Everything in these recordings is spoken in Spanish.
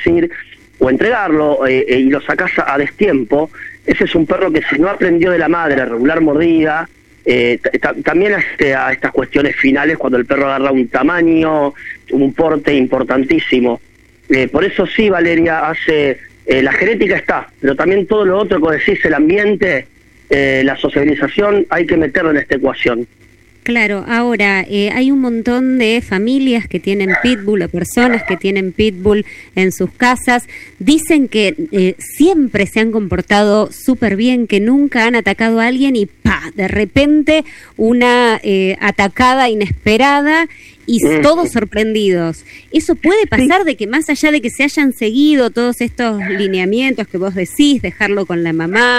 decir, o entregarlo y lo sacás a destiempo, ese es un perro que si no aprendió de la madre a regular mordida, también a estas cuestiones finales cuando el perro agarra un tamaño, un porte importantísimo. Por eso sí, Valeria, la genética está, pero también todo lo otro, como decís, el ambiente, la socialización, hay que meterlo en esta ecuación. Claro, ahora hay un montón de familias que tienen pitbull o personas que tienen pitbull en sus casas. Dicen que siempre se han comportado súper bien, que nunca han atacado a alguien y ¡pa! De repente una atacada inesperada y todos sorprendidos. ¿Eso puede pasar de que más allá de que se hayan seguido todos estos lineamientos que vos decís, dejarlo con la mamá,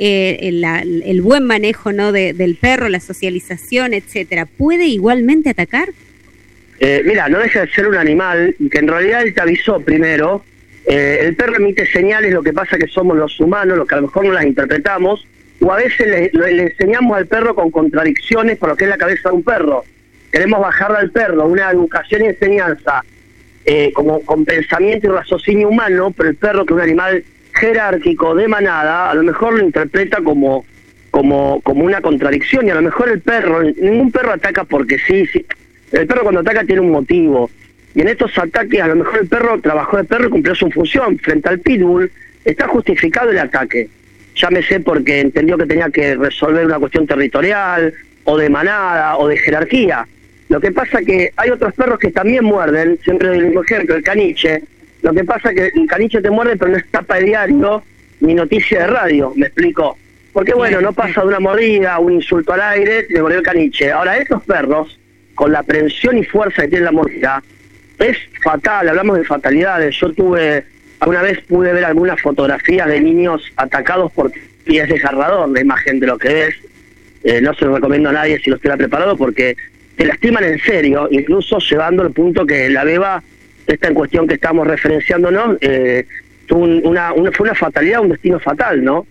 el buen manejo, ¿no?, del perro, la socialización, etcétera, puede igualmente atacar? Mira, no deja de ser un animal que en realidad él te avisó primero. El perro emite señales, lo que pasa que somos los humanos los que a lo mejor no las interpretamos, o a veces le enseñamos al perro con contradicciones por lo que es la cabeza de un perro. Queremos bajarle al perro una educación y enseñanza como con pensamiento y raciocinio humano, pero el perro, que es un animal jerárquico de manada, a lo mejor lo interpreta como una contradicción, y a lo mejor ningún perro ataca porque sí. El perro cuando ataca tiene un motivo, y en estos ataques a lo mejor el perro trabajó de perro y cumplió su función. Frente al pitbull está justificado el ataque, llámese porque entendió que tenía que resolver una cuestión territorial, o de manada, o de jerarquía. Lo que pasa que hay otros perros que también muerden, siempre doy el mismo ejemplo, el caniche. Lo que pasa que el caniche te muerde, pero no es tapa de diario ni noticia de radio, ¿me explico? Porque bueno, no pasa de una mordida, un insulto al aire, te mordió el caniche. Ahora, estos perros, con la aprehensión y fuerza que tiene la mordida, es fatal, hablamos de fatalidades. Yo alguna vez pude ver algunas fotografías de niños atacados y es desgarrador la imagen de lo que ves. No se lo recomiendo a nadie si lo estuviera preparado, porque te lastiman en serio, incluso llevando al punto que la beba, esta en cuestión que estamos referenciándonos, fue una fatalidad, un destino fatal, ¿no?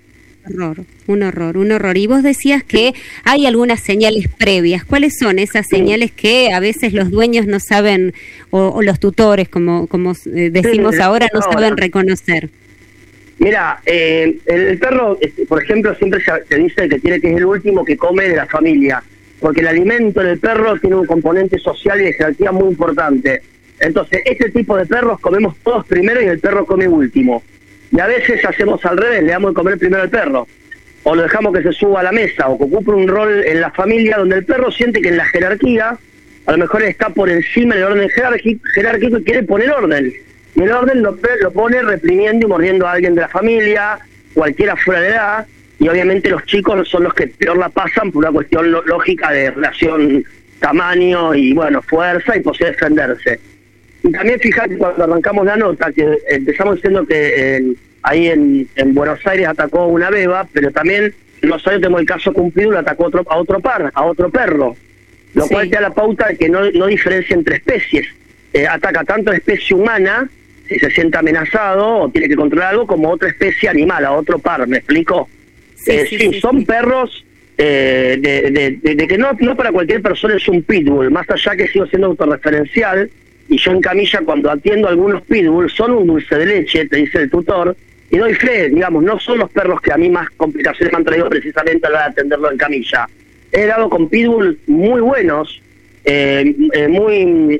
Un horror. Y vos decías que hay algunas señales previas. ¿Cuáles son esas señales que a veces los dueños no saben, o los tutores, como decimos ahora, no saben reconocer? Mira, el perro, por ejemplo, siempre se dice que es el último que come de la familia, porque el alimento del perro tiene un componente social y de jerarquía muy importante. Entonces, este tipo de perros comemos todos primero y el perro come último. Y a veces hacemos al revés, le damos de comer primero al perro, o lo dejamos que se suba a la mesa, o que ocupe un rol en la familia donde el perro siente que en la jerarquía a lo mejor está por encima del orden jerárquico y quiere poner orden. Y el orden lo pone reprimiendo y mordiendo a alguien de la familia, cualquiera fuera de edad, y obviamente los chicos son los que peor la pasan por una cuestión lógica de relación, tamaño y bueno, fuerza y posibilidad de defenderse. Y también fíjate, cuando arrancamos la nota, que empezamos diciendo que ahí en Buenos Aires atacó una beba, pero también en Buenos Aires tenemos el caso cumplido, lo atacó a otro perro, lo cual te da la pauta de que no diferencia entre especies. Ataca tanto a especie humana, si se siente amenazado o tiene que controlar algo, como otra especie animal, a otro par, ¿me explico? Son perros de que no para cualquier persona es un pitbull, más allá que sigo siendo autorreferencial, y yo en Camilla cuando atiendo a algunos pitbull son un dulce de leche, te dice el tutor, y doy fe, digamos, no son los perros que a mí más complicaciones me han traído precisamente a la hora de atenderlo en Camilla. He dado con pitbull muy buenos, muy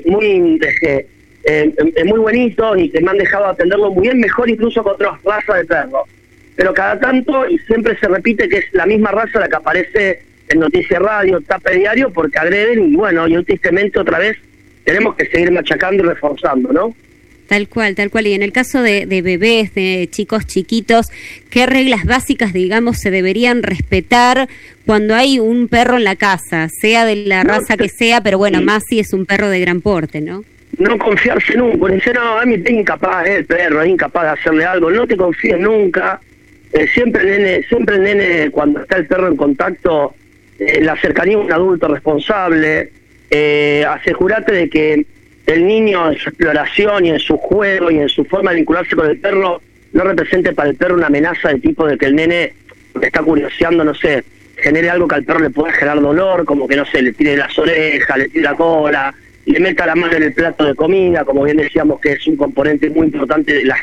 bonitos, y que me han dejado atenderlo muy bien, mejor incluso que otras razas de perros. Pero cada tanto, y siempre se repite que es la misma raza la que aparece en Noticias Radio, tapa de diario, porque agreden, y bueno, y tristemente otra vez tenemos que seguir machacando y reforzando, ¿no? Tal cual. Y en el caso de bebés, de chicos chiquitos, ¿qué reglas básicas, digamos, se deberían respetar cuando hay un perro en la casa, sea de la raza que sea, pero bueno, más si es un perro de gran porte, ¿no? No confiarse nunca, dice, no, a mí es incapaz, el perro es incapaz de hacerle algo, no te confíes nunca. Siempre el nene, cuando está el perro en contacto, la cercanía a un adulto responsable, asegúrate de que el niño en su exploración y en su juego y en su forma de vincularse con el perro no represente para el perro una amenaza del tipo de que el nene que está curioseando, no sé, genere algo que al perro le pueda generar dolor, como que no sé, le tire las orejas, le tire la cola, le meta la mano en el plato de comida, como bien decíamos que es un componente muy importante de la